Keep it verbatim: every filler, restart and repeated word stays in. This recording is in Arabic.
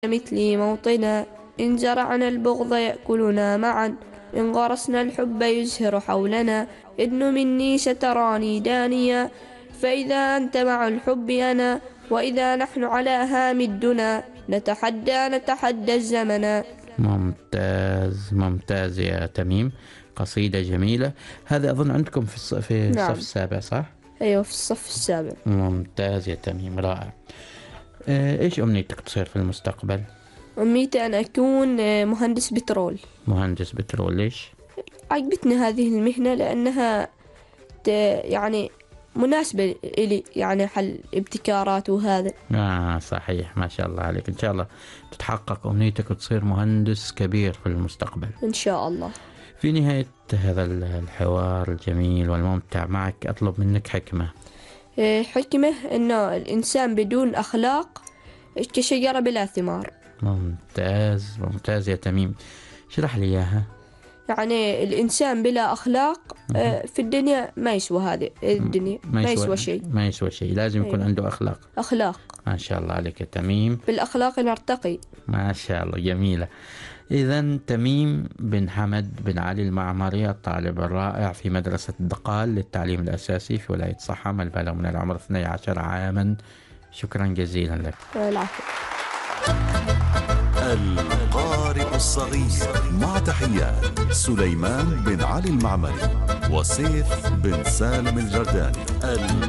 مثلي موطنا، إن زرعنا البغض يأكلنا معا، إن غرسنا الحب يزهر حولنا، ادن مني ستراني دانيا، فإذا أنت مع الحب أنا، وإذا نحن على هام الدنا، نتحدى نتحدى الزمنا. ممتاز ممتاز يا تميم، قصيدة جميلة. هذا أظن عندكم في الصف, في الصف نعم. السابع صح؟ أيوة في الصف السابع. ممتاز يا تميم، رائع. آه، إيش أمنيتك تصير في المستقبل؟ أمنيتي أن أكون مهندس بترول. مهندس بترول، ليش؟ عجبتني هذه المهنة لأنها يعني مناسبة إلي، يعني حل ابتكارات وهذا. آه صحيح، ما شاء الله عليك. إن شاء الله تتحقق أمنيتك وتصير مهندس كبير في المستقبل إن شاء الله. في نهاية هذا الحوار الجميل والممتع معك أطلب منك حكمة. حكمة إنه الإنسان بدون أخلاق كشجرة بلا ثمار. ممتاز ممتاز يا تميم، اشرح لي إياها. يعني الإنسان بلا أخلاق في الدنيا ما يسوى، هذه الدنيا ما, ما يسوى شيء. ما يسوى شيء، لازم يكون أيوة. عنده أخلاق. أخلاق. ما شاء الله عليك يا تميم، بالأخلاق نرتقي. ما شاء الله، جميلة. إذن تميم بن حمد بن علي المعمري، الطالب الرائع في مدرسة الدقال للتعليم الأساسي في ولاية صحم، البالغ من العمر اثني عشر عاما. شكرا جزيلا لك. العفو. القارئ الصغير، مع تحيات سليمان بن علي المعمري وسيف بن سالم الجرداني.